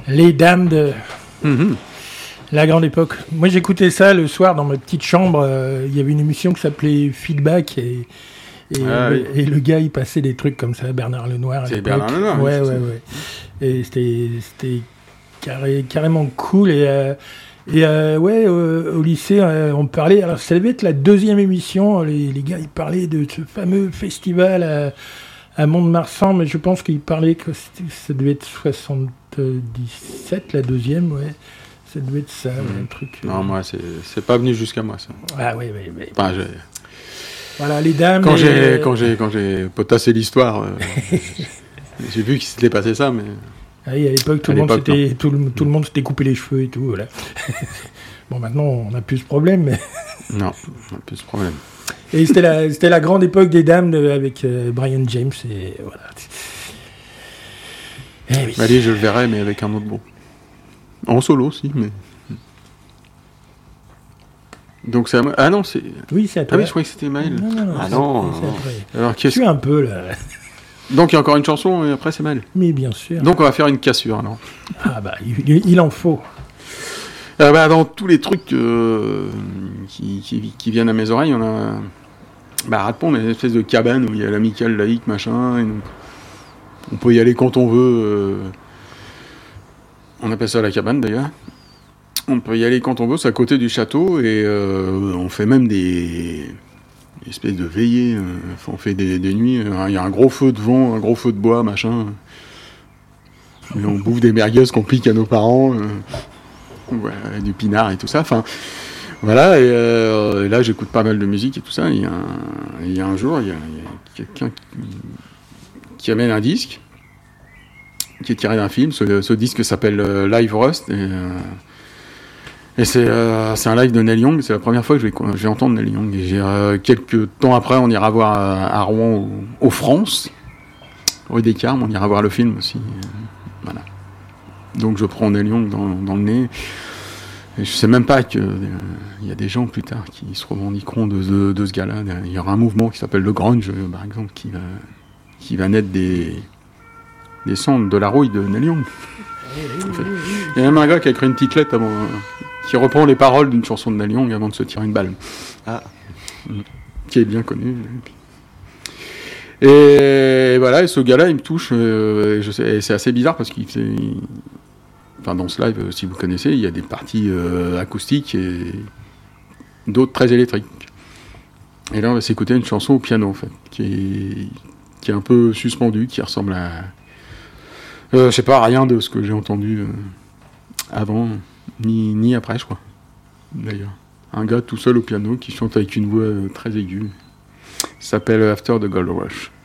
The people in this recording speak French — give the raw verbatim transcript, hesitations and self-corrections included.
Les Dames de Mm-hmm. la grande époque. Moi, j'écoutais ça le soir dans ma petite chambre. euh, Il y avait une émission qui s'appelait Feedback et, et, Ah, le, oui. et le gars, il passait des trucs comme ça, Bernard Lenoir. à C'est l'époque. Bernard Lenoir, Ouais, oui, ouais, c'est ouais. Et c'était, c'était carré, carrément cool. Et, euh, et euh, ouais, au, au lycée, euh, on parlait. Alors, ça devait être la deuxième émission. Les, les gars, ils parlaient de ce fameux festival à, à Mont-de-Marsan, mais je pense qu'ils parlaient que c'était- ça devait être soixante-dix-sept, la deuxième, ouais. Ça devait être ça, ouais, un truc. euh, Non, moi, c'est, c'est pas venu jusqu'à moi, ça. Ah oui, oui, oui. Enfin, j'ai- Voilà, les dames. quand, les- j'ai, quand, j'ai, quand j'ai potassé l'histoire, euh, j'ai vu qu'il s'était passé ça, mais... Ah oui, à l'époque, tout, À le monde l'époque, s'était- tout, le, tout le monde s'était coupé les cheveux et tout. Voilà. Bon, maintenant, on n'a plus ce problème. Mais... Non, on n'a plus ce problème. Et c'était la, c'était la grande époque des dames de- avec euh, Brian James. Et voilà. Eh oui. Allez, je le verrai, mais avec un autre groupe. En solo aussi, mais... Donc c'est à moi... Ah non, c'est... Oui, c'est à Ah toi. oui, je croyais que c'était Maël. Non, non, non, Ah c'est- non, c'est non. après. Alors, Je qu'est-ce... suis un peu là. Donc il y a encore une chanson, et après c'est Maël. Mais bien sûr. Donc on va faire une cassure, alors. Ah bah, il, il en faut. Euh, bah, dans tous les trucs euh, qui, qui, qui viennent à mes oreilles, on a... Bah, Radpont, on a une espèce de cabane où il y a l'amicale laïque, machin, et donc on peut y aller quand on veut. euh, On appelle ça la cabane, d'ailleurs. On peut y aller quand on veut, c'est à côté du château, et euh, on fait même des... des espèces de veillées. euh, enfin, on fait des, des nuits, euh, il y a un gros feu de vent, un gros feu de bois, machin. Et on bouffe des merguez qu'on pique à nos parents. euh, Ouais, du pinard et tout ça. Enfin, voilà. Et, euh, et là, j'écoute pas mal de musique et tout ça. Il y a un, il y a un jour, il y a, il y a quelqu'un qui, qui amène un disque qui est tiré d'un film. Ce, ce disque s'appelle euh, Live Rust. Et, euh, et c'est, euh, c'est un live de Neil Young. C'est la première fois que je vais, je vais entendre Neil Young. Et j'ai, euh, quelques temps après, on ira voir à, à Rouen, au, au France, rue des Carmes. On ira voir le film aussi. Euh, voilà. Donc je prends Neil Young dans, dans le nez. Et je sais même pas qu'il euh, y a des gens plus tard qui se revendiqueront de, de, de ce gars-là. Il y aura un mouvement qui s'appelle le grunge, par exemple, qui va, qui va naître des, des cendres de la rouille de Neil Young. En fait. Il y a même un gars qui a écrit une petite lettre avant, euh, qui reprend les paroles d'une chanson de Neil Young avant de se tirer une balle. Ah. Qui est bien connu. Et voilà, et ce gars-là, il me touche. Euh, et je sais, et c'est assez bizarre parce qu'il fait... il- Enfin, dans ce live, euh, si vous connaissez, il y a des parties euh, acoustiques et d'autres très électriques. Et là, on va s'écouter une chanson au piano, en fait, qui est, qui est un peu suspendue, qui ressemble à... Euh, je sais pas, rien de ce que j'ai entendu euh, avant, ni, ni après, je crois, d'ailleurs. Un gars tout seul au piano qui chante avec une voix euh, très aiguë. Ça s'appelle After the Gold Rush.